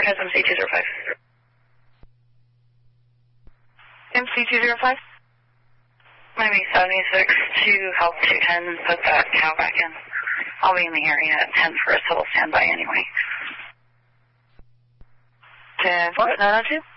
Report has MC205. MC205? Miami 76 to help 210 put that cow back in. I'll be in the area at 10 for a total standby anyway. 10-4, 902.